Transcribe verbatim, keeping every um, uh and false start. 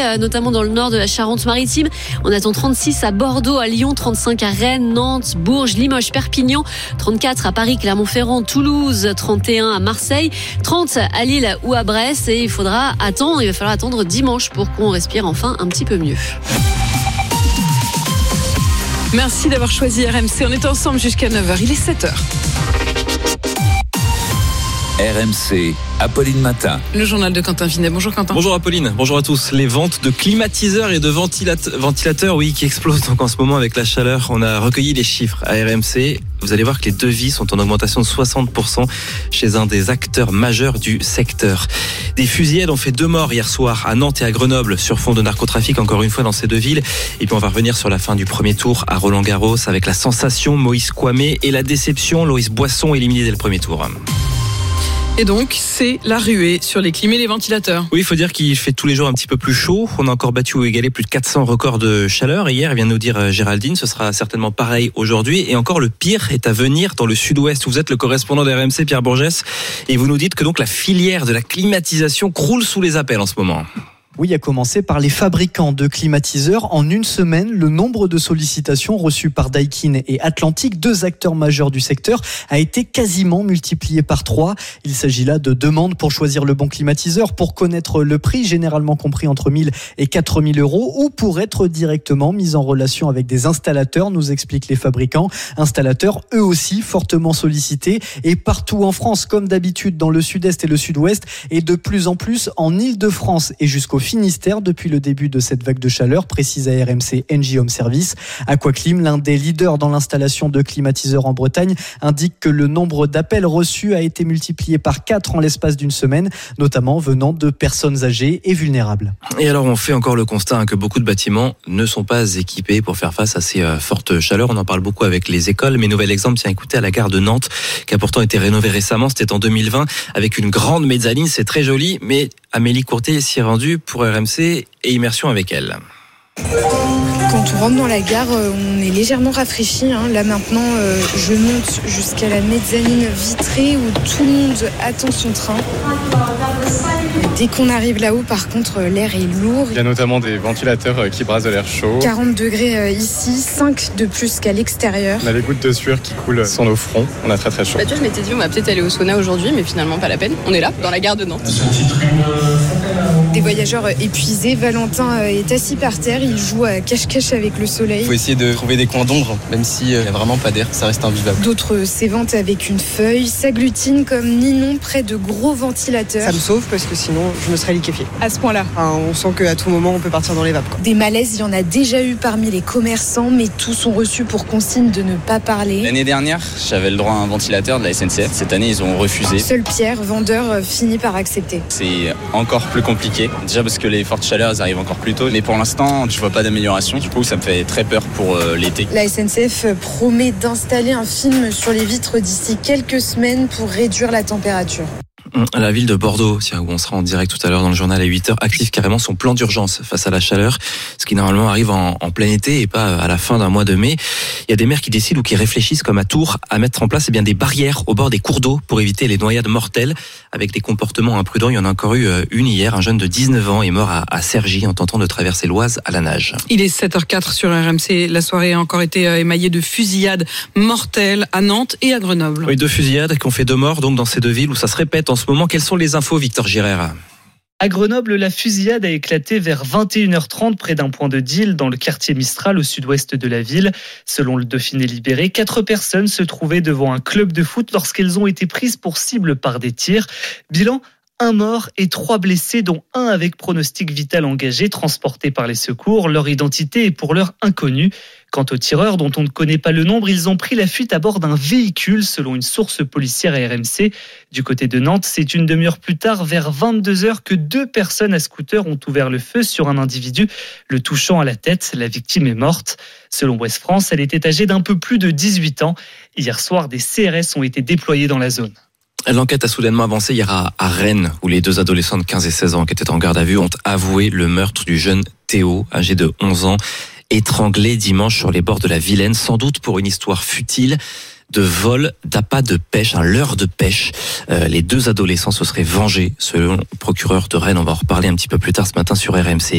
notamment dans le nord de la Charente-Maritime. On attend trente-six à Bordeaux, à Lyon, trente-cinq à Rennes, Nantes, Bourges, Limoges, Perpignan, trente-quatre à Paris, Clermont-Ferrand, Toulouse, trente et un à Marseille, trente à Lille ou à Brest. Et il faudra attendre, il va falloir attendre dimanche pour qu'on respire enfin un petit peu mieux. Merci d'avoir choisi R M C. On est ensemble jusqu'à neuf heures. Il est sept heures. R M C, Apolline Matin. Le journal de Quentin Vinet. Bonjour Quentin. Bonjour Apolline, bonjour à tous. Les ventes de climatiseurs et de ventilat- ventilateurs, oui, qui explosent donc en ce moment avec la chaleur. On a recueilli les chiffres à R M C. Vous allez voir que les devis sont en augmentation de soixante pour cent chez un des acteurs majeurs du secteur. Des fusillades ont fait deux morts hier soir à Nantes et à Grenoble sur fond de narcotrafic, encore une fois dans ces deux villes. Et puis on va revenir sur la fin du premier tour à Roland-Garros avec la sensation Moïse Kouamé et la déception Loïs Boisson éliminé dès le premier tour. Et donc, c'est la ruée sur les clim et les ventilateurs. Oui, il faut dire qu'il fait tous les jours un petit peu plus chaud. On a encore battu ou égalé plus de quatre cents records de chaleur. Et hier, vient de nous dire Géraldine, ce sera certainement pareil aujourd'hui. Et encore, le pire est à venir dans le sud-ouest. Vous êtes le correspondant de R M C, Pierre Bourgès. Et vous nous dites que donc la filière de la climatisation croule sous les appels en ce moment. Oui, à commencer par les fabricants de climatiseurs. En une semaine, le nombre de sollicitations reçues par Daikin et Atlantic, deux acteurs majeurs du secteur, a été quasiment multiplié par trois. Il s'agit là de demandes pour choisir le bon climatiseur, pour connaître le prix, généralement compris entre mille et quatre mille euros, ou pour être directement mis en relation avec des installateurs, nous expliquent les fabricants. Installateurs, eux aussi, fortement sollicités. Et partout en France, comme d'habitude, dans le sud-est et le sud-ouest, et de plus en plus en Île-de-France et jusqu'au Finistère depuis le début de cette vague de chaleur, précise à R M C Engie Home Service. Aquaclim, l'un des leaders dans l'installation de climatiseurs en Bretagne, indique que le nombre d'appels reçus a été multiplié par quatre en l'espace d'une semaine, notamment venant de personnes âgées et vulnérables. Et alors on fait encore le constat hein, que beaucoup de bâtiments ne sont pas équipés pour faire face à ces euh, fortes chaleurs. On en parle beaucoup avec les écoles, mais nouvel exemple, tiens, écoutez, à la gare de Nantes, qui a pourtant été rénovée récemment, c'était en deux mille vingt, avec une grande mezzanine, c'est très joli, mais Amélie Courtet s'y est rendue pour R M C et immersion avec elle. Quand on rentre dans la gare, on est légèrement rafraîchi. Hein. Là maintenant, euh, je monte jusqu'à la mezzanine vitrée où tout le monde attend son train. Dès qu'on arrive là-haut, par contre, l'air est lourd. Il y a notamment des ventilateurs qui brassent de l'air chaud. quarante degrés ici, cinq de plus qu'à l'extérieur. On a les gouttes de sueur qui coulent sur nos fronts. On a très très chaud. Bah, tu vois, je m'étais dit, on va peut-être aller au sauna aujourd'hui, mais finalement, pas la peine. On est là, dans la gare de Nantes. Des voyageurs épuisés. Valentin est assis par terre. Il joue à cache-cache avec le soleil. Il faut essayer de trouver des coins d'ombre, même s'il n'y a vraiment pas d'air, ça reste invivable. D'autres s'éventent avec une feuille, s'agglutinent comme Ninon près de gros ventilateurs. Ça me sauve parce que sinon je me serais liquéfiée. À ce point-là. Enfin, on sent qu'à tout moment on peut partir dans les vapes. Quoi. Des malaises, il y en a déjà eu parmi les commerçants, mais tous sont reçus pour consigne de ne pas parler. L'année dernière, j'avais le droit à un ventilateur de la S N C F. Cette année, ils ont refusé. Seul Pierre, vendeur, finit par accepter. C'est encore plus compliqué. Déjà parce que les fortes chaleurs elles arrivent encore plus tôt. Mais pour l'instant, je vois pas d'amélioration. Du coup, ça me fait très peur pour euh, l'été. La S N C F promet d'installer un film sur les vitres d'ici quelques semaines pour réduire la température. La ville de Bordeaux, tiens, où on sera en direct tout à l'heure dans le journal à huit heures, active carrément son plan d'urgence face à la chaleur, ce qui normalement arrive en, en plein été et pas à la fin d'un mois de mai. Il y a des maires qui décident ou qui réfléchissent, comme à Tours, à mettre en place eh bien, des barrières au bord des cours d'eau pour éviter les noyades mortelles avec des comportements imprudents. Il y en a encore eu une hier. Un jeune de dix-neuf ans est mort à, à Cergy en tentant de traverser l'Oise à la nage. Il est sept heures quatre sur R M C. La soirée a encore été émaillée de fusillades mortelles à Nantes et à Grenoble. Oui, deux fusillades qui ont fait deux morts donc dans ces deux villes où ça se répète en ce moment. Quelles sont les infos, Victor Girard ? À Grenoble, la fusillade a éclaté vers vingt et une heures trente près d'un point de deal dans le quartier Mistral au sud-ouest de la ville. Selon le Dauphiné libéré, quatre personnes se trouvaient devant un club de foot lorsqu'elles ont été prises pour cible par des tirs. Bilan, un mort et trois blessés, dont un avec pronostic vital engagé, transportés par les secours. Leur identité est pour l'heure inconnue. Quant aux tireurs, dont on ne connaît pas le nombre, ils ont pris la fuite à bord d'un véhicule, selon une source policière à R M C. Du côté de Nantes, c'est une demi-heure plus tard, vers vingt-deux heures, que deux personnes à scooter ont ouvert le feu sur un individu, le touchant à la tête. La victime est morte. Selon Ouest France, elle était âgée d'un peu plus de dix-huit ans. Hier soir, des C R S ont été déployés dans la zone. L'enquête a soudainement avancé hier à, à Rennes, où les deux adolescents de quinze et seize ans qui étaient en garde à vue ont avoué le meurtre du jeune Théo, âgé de onze ans, étranglé dimanche sur les bords de la Vilaine, sans doute pour une histoire futile de vol d'appât de pêche, un leurre de pêche. Euh, les deux adolescents se seraient vengés, selon le procureur de Rennes. On va en reparler un petit peu plus tard ce matin sur R M C.